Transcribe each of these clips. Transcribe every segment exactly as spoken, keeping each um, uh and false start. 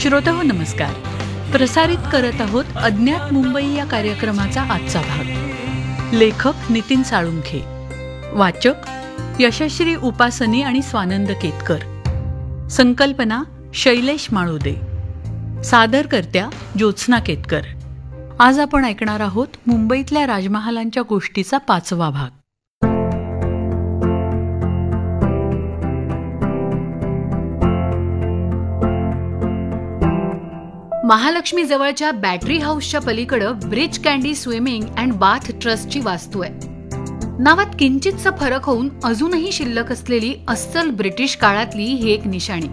श्रोताहो नमस्कार. प्रसारित करत आहोत अज्ञात मुंबई या कार्यक्रमाचा आजचा भाग. लेखक नितीन साळुंखे, वाचक यशश्री उपासनी आणि स्वानंद केतकर, संकल्पना शैलेश माळुदे, सादरकर्त्या ज्योत्स्ना केतकर. आज आपण ऐकणार आहोत मुंबईतल्या राजमहालांच्या गोष्टीचा पाचवा भाग. महालक्ष्मी जवळच्या बॅटरी हाऊसच्या पलीकडं bridge candy swimming and bath ट्रस्टची वास्तू आहे. नावात किंचितसा फरक होऊन अजूनही शिल्लक असलेली अस्सल ब्रिटिश काळातली ही एक निशाणी.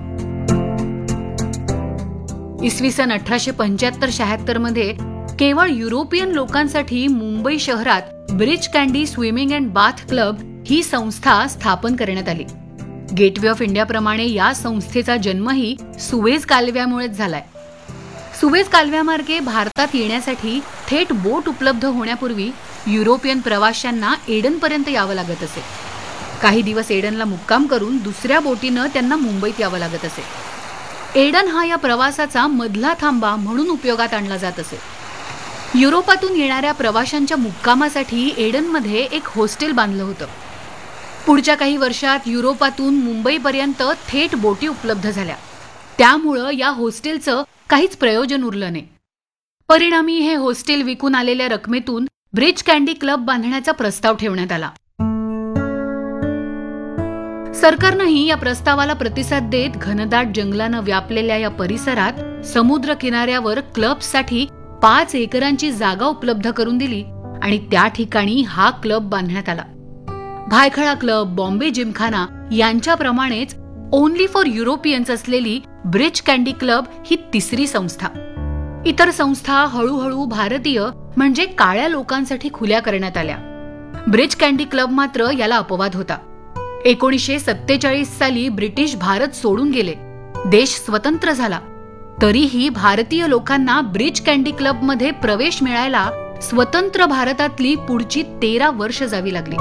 इसवी सन अठराशे पंच्याहत्तर शहात्तर मध्ये केवळ युरोपियन लोकांसाठी मुंबई शहरात bridge candy swimming and bath club ही संस्था स्थापन करण्यात आली. गेटवे ऑफ इंडियाप्रमाणे या संस्थेचा जन्मही सुएझ कालव्यामुळेच झालाय. सुएझ कालव्यामार्गे भारतात येण्यासाठी थेट बोट उपलब्ध होण्यापूर्वी युरोपियन प्रवाशांना एडनपर्यंत यावं लागत असे. काही दिवस एडनला मुक्काम करून दुसऱ्या बोटीनं त्यांना मुंबईत यावं लागत असे. एडन हा या प्रवासाचा मधला थांबा म्हणून उपयोगात आणला जात असे. युरोपातून येणाऱ्या प्रवाशांच्या मुक्कामासाठी एडनमध्ये एक हॉस्टेल बांधलं होतं. पुढच्या काही वर्षात युरोपातून मुंबईपर्यंत थेट बोटी उपलब्ध झाल्या. त्यामुळं या हॉस्टेलचं काहीच प्रयोजन उरलं नाही. परिणामी हे हॉस्टेल विकून आलेल्या रकमेतून ब्रिज कँडी क्लब बांधण्याचा प्रस्ताव ठेवण्यात आला. सरकारनंही या प्रस्तावाला प्रतिसाद देत घनदाट जंगलानं व्यापलेल्या या परिसरात समुद्र किनाऱ्यावर क्लबसाठी पाच एकरांची जागा उपलब्ध करून दिली आणि त्या ठिकाणी हा क्लब बांधण्यात आला. Byculla club, Bombay Gymkhana यांच्याप्रमाणेच only for Europeans असलेली ब्रिज कँडी क्लब ही तिसरी संस्था. इतर संस्था हळूहळू भारतीय म्हणजे काळ्या लोकांसाठी खुल्या करण्यात आल्या. ब्रिज कँडी क्लब मात्र याला अपवाद होता. एकोणीसशे सत्तेचाळीस साली ब्रिटिश भारत सोडून गेले. देश स्वतंत्र झाला. तरीही भारतीय लोकांना ब्रिज कँडी क्लब मध्ये प्रवेश मिळायला स्वतंत्र भारतातली पुढची तेरा वर्ष जावी लागली.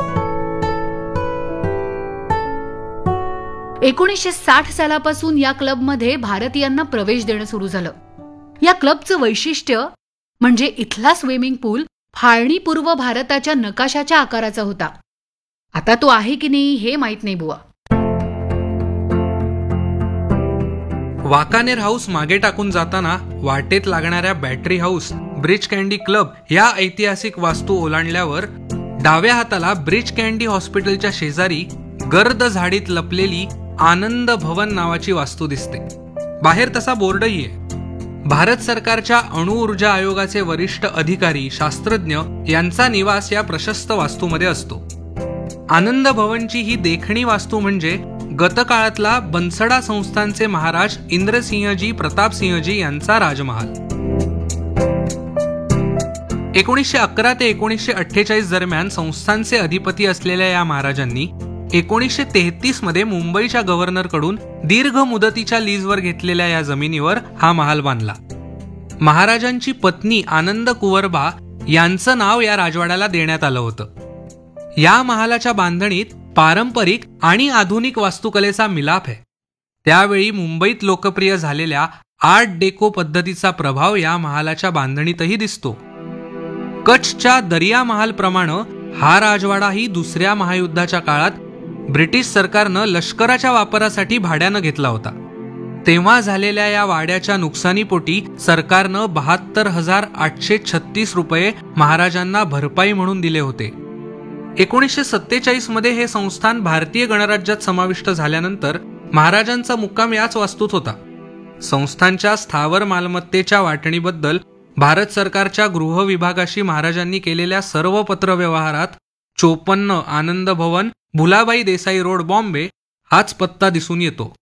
एकोणीसशे साठ सालापासून या क्लबमध्ये भारतीयांना प्रवेश देणं सुरू झालं. या क्लबचं वैशिष्ट्य म्हणजे इथला स्विमिंग पूल फाळणीपूर्व भारताच्या नकाशाच्या आकाराचा होता. आता तो आहे की नाही हे माहित नाही बुवा. वाकानेर हाऊस मागे टाकून जाताना वाटेत लागणाऱ्या battery house, bridge candy club या ऐतिहासिक वास्तू ओलांडल्यावर डाव्या हाताला ब्रिज कँडी हॉस्पिटलच्या शेजारी गर्द झाडीत लपलेली आनंद भवन नावाची वास्तू दिसते. बाहेर तसा बोर्डही आहे. भारत सरकारच्या अणुऊर्जा आयोगाचे वरिष्ठ अधिकारी, शास्त्रज्ञ यांचा निवास या प्रशस्त वास्तूमध्ये असतो. आनंद भवनची ही देखणी वास्तू म्हणजे गतकाळातला बनसडा संस्थानचे महाराज इंद्रसिंहजी प्रतापसिंहजी यांचा राजमहाल. एकोणीसशे अकरा ते एकोणीसशे अठ्ठेचाळीस दरम्यान संस्थानचे अधिपती असलेल्या या महाराजांनी एकोणीसशे तेहतीस मध्ये मुंबईच्या गव्हर्नरकडून दीर्घ मुदतीच्या लीजवर घेतलेल्या या जमिनीवर हा महाल बांधला. महाराजांची पत्नी आनंद कुंवरबा यांचं नाव या राजवाड्याला देण्यात आलं होतं. या महालाच्या बांधणीत पारंपरिक आणि आधुनिक वास्तुकलेचा मिलाप आहे. त्यावेळी मुंबईत लोकप्रिय झालेल्या आर्ट डेको पद्धतीचा प्रभाव या महालाच्या बांधणीतही दिसतो. कच्छच्या दरिया महाल प्रमाणे हा राजवाडाही दुसऱ्या महायुद्धाच्या काळात ब्रिटिश सरकारनं लष्कराच्या वापरासाठी भाड्यानं घेतला होता. तेव्हा झालेल्या या वाड्याच्या नुकसानीपोटी सरकारनं बहात्तर हजार आठशे छत्तीस रुपये महाराजांना भरपाई म्हणून दिले होते. एकोणीसशे सत्तेचाळीस मध्ये हे संस्थान भारतीय गणराज्यात समाविष्ट झाल्यानंतर महाराजांचा मुक्काम याच वास्तूत होता. संस्थानच्या स्थावर मालमत्तेच्या वाटणीबद्दल भारत सरकारच्या गृह विभागाशी महाराजांनी केलेल्या सर्व पत्रव्यवहारात चोपन्न आनंद भवन, भुलाबाई देसाई रोड, बॉम्बे हाच पत्ता दिसून येतो.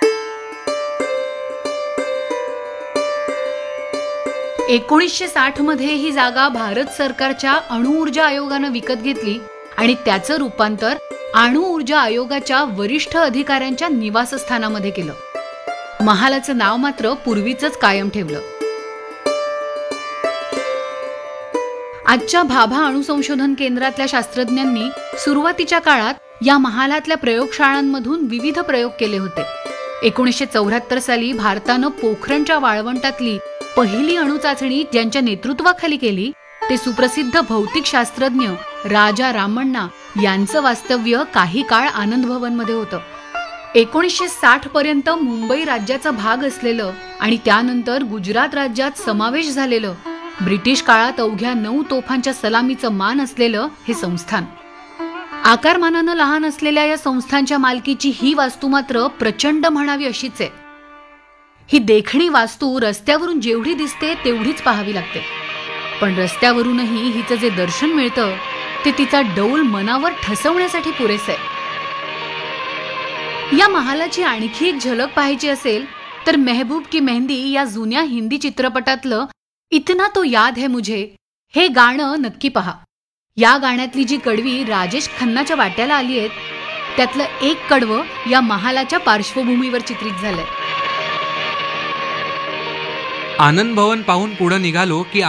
एकोणीसशे साठ मध्ये ही जागा भारत सरकारच्या अणुऊर्जा आयोगानं विकत घेतली आणि त्याचं रूपांतर अणुऊर्जा आयोगाच्या वरिष्ठ अधिकाऱ्यांच्या निवासस्थानामध्ये केलं. महालाचं नाव मात्र पूर्वीचंच कायम ठेवलं. आजच्या भाभा अणुसंशोधन केंद्रातल्या शास्त्रज्ञांनी सुरुवातीच्या काळात या महालातल्या प्रयोगशाळांमधून विविध प्रयोग केले होते. एकोणीसशे चौऱ्याहत्तर साली भारतानं पोखरणच्या वाळवंटातली पहिली अणुचाचणी ज्यांच्या नेतृत्वाखाली केली ते सुप्रसिद्ध भौतिक शास्त्रज्ञ राजा रामण्णा यांचं वास्तव्य काही काळ आनंद भवनमध्ये होतं. एकोणीसशे साठ पर्यंत मुंबई राज्याचा भाग असलेलं आणि त्यानंतर गुजरात राज्यात समावेश झालेलं, ब्रिटिश काळात अवघ्या नऊ तोफांच्या सलामीचं मान असलेलं हे संस्थान. आकारमानानं लहान असलेल्या या संस्थांच्या मालकीची ही वास्तू मात्र प्रचंड म्हणावी अशीच आहे. ही देखणी वास्तू रस्त्यावरून जेवढी दिसते तेवढीच पाहावी लागते, पण रस्त्यावरूनही हिचं जे दर्शन मिळतं ते तिचा डौल मनावर ठसवण्यासाठी पुरेसं आहे. या महालाची आणखी एक झलक पाहायची असेल तर मेहबूब की मेहंदी या जुन्या हिंदी चित्रपटातलं इतना तो याद है मुझे हे गाणं नक्की पहा. या गाण्यातली जी कडवी राजेश खन्नाच्या वाट्याला आली आहेत त्यातलं एक कडवं या महालाच्या पार्श्वभूमीवर चित्रित झालंय. आनंद भवन पाहून पुढे निघालो की